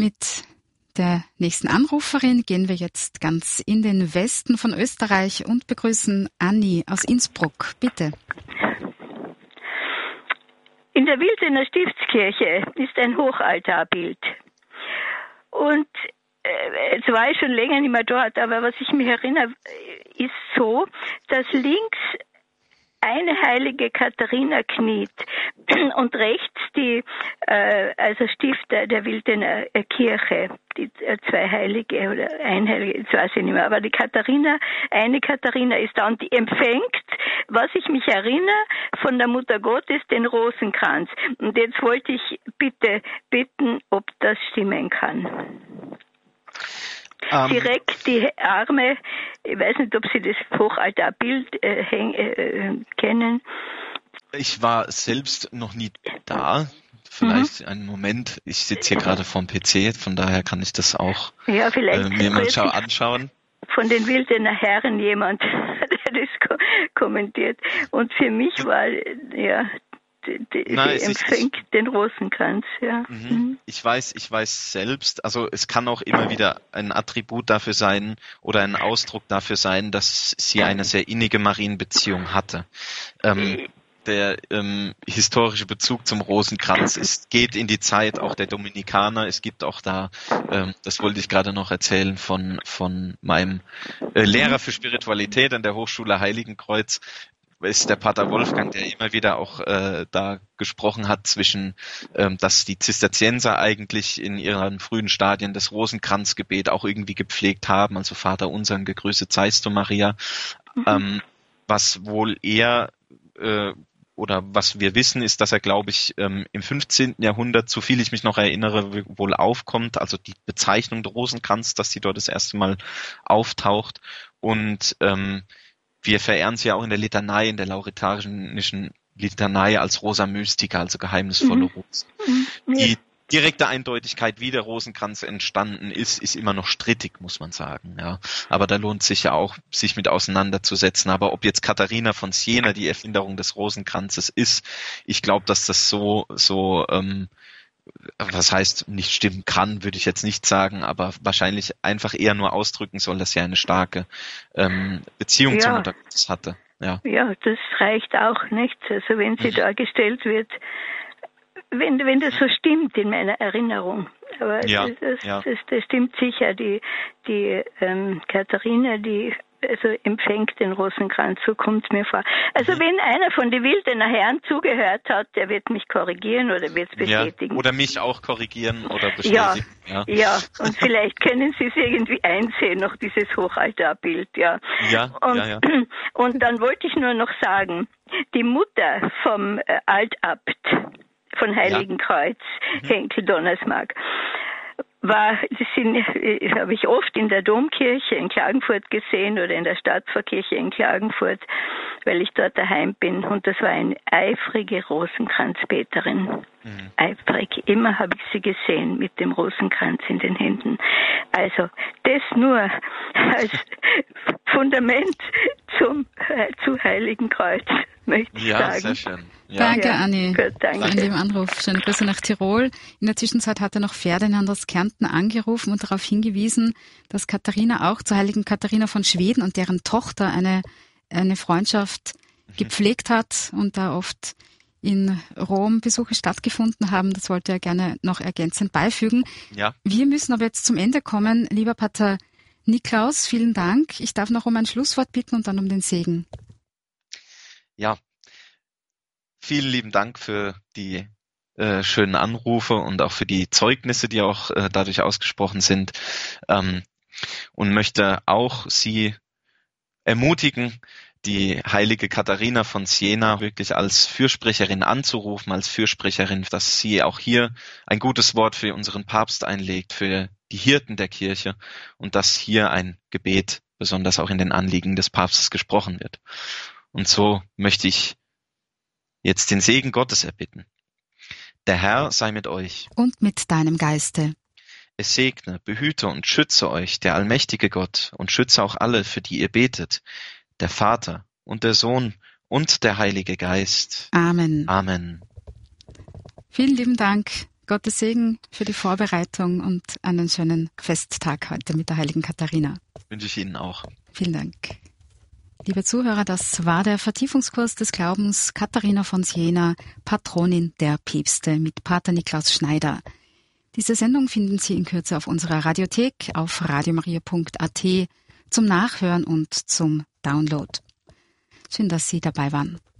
Mit der nächsten Anruferin gehen wir jetzt ganz in den Westen von Österreich und begrüßen Anni aus Innsbruck. Bitte. In der Wildener Stiftskirche ist ein Hochaltarbild. Und jetzt war ich schon länger nicht mehr dort, aber was ich mich erinnere, ist so, dass links eine heilige Katharina kniet und rechts die Stifter der Wildener Kirche, die zwei Heilige oder ein Heilige, jetzt weiß ich nicht mehr, aber die Katharina, eine Katharina ist da und die empfängt, was ich mich erinnere, von der Mutter Gottes den Rosenkranz. Und jetzt wollte ich bitte bitten, ob das stimmen kann. Sie reckt die Arme, ich weiß nicht, ob Sie das Hochaltarbild kennen. Ich war selbst noch nie da. Vielleicht einen Moment. Ich sitze hier gerade vorm PC, von daher kann ich das auch mir mal anschauen. Von den Wildener Herren jemand, der das kommentiert. Und für mich war, sie empfängt den Rosenkranz, ja. Ich weiß selbst, also es kann auch immer wieder ein Attribut dafür sein oder ein Ausdruck dafür sein, dass sie eine sehr innige Marienbeziehung hatte. Der historische Bezug zum Rosenkranz geht in die Zeit auch der Dominikaner. Es gibt auch da, das wollte ich gerade noch erzählen, von meinem Lehrer für Spiritualität an der Hochschule Heiligenkreuz, ist der Pater Wolfgang, der immer wieder auch da gesprochen hat zwischen, dass die Zisterzienser eigentlich in ihren frühen Stadien das Rosenkranzgebet auch irgendwie gepflegt haben, also Vater unser, gegrüßet seist du Maria, was wohl eher oder was wir wissen, ist, dass er, glaube ich, im 15. Jahrhundert, so viel ich mich noch erinnere, wohl aufkommt, also die Bezeichnung der Rosenkranz, dass sie dort das erste Mal auftaucht. Und wir verehren sie ja auch in der Litanei, in der lauretanischen Litanei als Rosa Mystica, also geheimnisvolle Rose. Die direkte Eindeutigkeit, wie der Rosenkranz entstanden ist immer noch strittig, muss man sagen. Ja, aber da lohnt sich ja auch, sich mit auseinanderzusetzen. Aber ob jetzt Katharina von Siena die Erfinderung des Rosenkranzes ist, ich glaube, dass das so was heißt nicht stimmen kann, würde ich jetzt nicht sagen, aber wahrscheinlich einfach eher nur ausdrücken soll, dass sie eine starke Beziehung zur Mutter Gottes hatte. Ja, das reicht auch nicht. Also wenn sie dargestellt wird, wenn das so stimmt in meiner Erinnerung. Aber das stimmt sicher. Die Katharina, die empfängt den Rosenkranz, so kommt es mir vor. Also wenn einer von den Wildener Herren zugehört hat, der wird mich korrigieren oder wird es bestätigen. Ja, oder mich auch korrigieren oder bestätigen. Ja, und vielleicht können Sie es irgendwie einsehen, noch dieses Hochaltarbild. Und dann wollte ich nur noch sagen, die Mutter vom Altabt von Heiligenkreuz, Henkel Donnersmarck, habe ich oft in der Domkirche in Klagenfurt gesehen oder in der Stadtpfarrkirche in Klagenfurt, weil ich dort daheim bin. Und das war eine eifrige Rosenkranzbeterin. Eifrig. Immer habe ich sie gesehen mit dem Rosenkranz in den Händen. Also das nur als Fundament zu Heiligenkreuz, möchte ich sagen. Sehr schön. Ja. Danke, Anni, für den Anruf. Schöne Grüße nach Tirol. In der Zwischenzeit hat er noch Ferdinand aus Kärnten angerufen und darauf hingewiesen, dass Katharina auch zur heiligen Katharina von Schweden und deren Tochter eine Freundschaft gepflegt hat und da oft in Rom Besuche stattgefunden haben. Das wollte er gerne noch ergänzend beifügen. Ja. Wir müssen aber jetzt zum Ende kommen. Lieber Pater Niklaus, vielen Dank. Ich darf noch um ein Schlusswort bitten und dann um den Segen. Ja. Vielen lieben Dank für die schönen Anrufe und auch für die Zeugnisse, die auch dadurch ausgesprochen sind. Und möchte auch Sie ermutigen, die heilige Katharina von Siena wirklich als Fürsprecherin anzurufen, als Fürsprecherin, dass sie auch hier ein gutes Wort für unseren Papst einlegt, für die Hirten der Kirche und dass hier ein Gebet, besonders auch in den Anliegen des Papstes, gesprochen wird. Und so möchte ich jetzt den Segen Gottes erbitten. Der Herr sei mit euch. Und mit deinem Geiste. Es segne, behüte und schütze euch der allmächtige Gott und schütze auch alle, für die ihr betet, der Vater und der Sohn und der Heilige Geist. Amen. Amen. Vielen lieben Dank. Gottes Segen für die Vorbereitung und einen schönen Festtag heute mit der heiligen Katharina. Wünsche ich Ihnen auch. Vielen Dank. Liebe Zuhörer, das war der Vertiefungskurs des Glaubens Katharina von Siena, Patronin der Päpste mit Pater Niklaus Schneider. Diese Sendung finden Sie in Kürze auf unserer Radiothek auf radiomaria.at zum Nachhören und zum Download. Schön, dass Sie dabei waren.